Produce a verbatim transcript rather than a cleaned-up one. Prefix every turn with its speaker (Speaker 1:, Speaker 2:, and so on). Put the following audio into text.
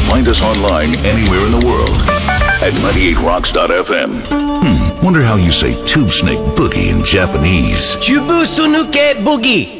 Speaker 1: Find us online anywhere in the world at ninety-eight rocks dot f m. Hmm, wonder how you say tube snake boogie in Japanese.
Speaker 2: Chubu Sunuke Boogie.